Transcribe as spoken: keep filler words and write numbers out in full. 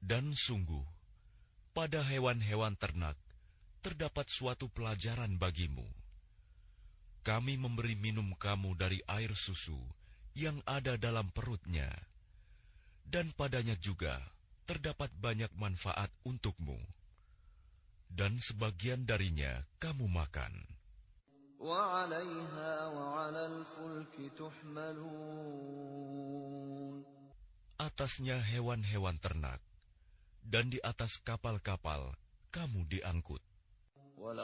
Dan sungguh, pada hewan-hewan ternak terdapat suatu pelajaran bagimu. Kami memberi minum kamu dari air susu yang ada dalam perutnya, dan padanya juga terdapat banyak manfaat untukmu, dan sebagian darinya kamu makan. وَعَلَيْهَا وَعَلَى الْفُلْكِ تُحْمَلُونَ. Atasnya hewan-hewan ternak, dan di atas kapal-kapal kamu diangkut.